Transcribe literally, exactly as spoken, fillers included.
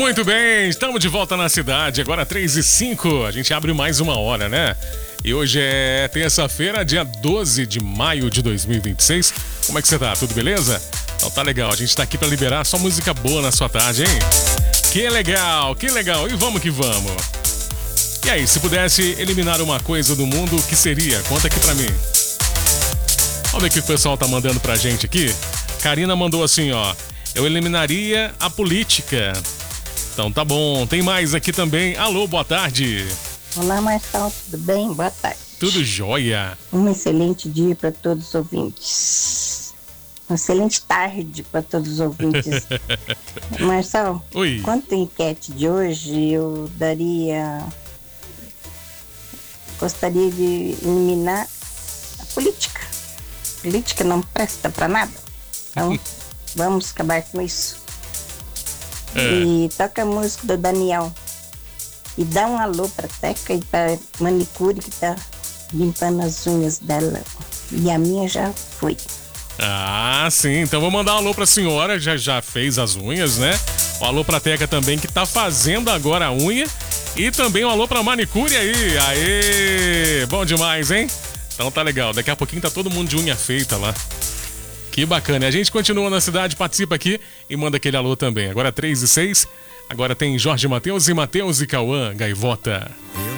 Muito bem, estamos de volta na cidade, agora três e cinco, a gente abre mais uma hora, né? E hoje é terça-feira, dia doze de maio de dois mil e vinte e seis. Como é que você tá? Tudo beleza? Então tá legal, a gente tá aqui pra liberar só música boa na sua tarde, hein? Que legal, que legal, e vamos que vamos. E aí, se pudesse eliminar uma coisa do mundo, o que seria? Conta aqui pra mim. Vamos ver o que o pessoal tá mandando pra gente aqui. Karina mandou assim, ó: eu eliminaria a política. Então tá bom, tem mais aqui também. Alô, boa tarde. Olá, Marcelo, tudo bem? Boa tarde. Tudo jóia. Um excelente dia para todos os ouvintes. Uma excelente tarde para todos os ouvintes. Marcelo, Oi. quanto à enquete de hoje, eu daria... Gostaria de eliminar a política. A política não presta para nada. Então, vamos acabar com isso. É. E toca a música do Daniel. E dá um alô pra Teca e pra manicure que tá limpando as unhas dela. E a minha já foi. Ah, sim. Então vou mandar um alô pra senhora, já, já fez as unhas, né? Um alô pra Teca também, que tá fazendo agora a unha. E também um alô pra manicure aí. Aê! Bom demais, hein? Então tá legal. Daqui a pouquinho tá todo mundo de unha feita lá. Que bacana. E a gente continua na cidade, participa aqui e manda aquele alô também. Agora três e seis. Agora tem Jorge Mateus e Mateus e Cauã, Gaivota.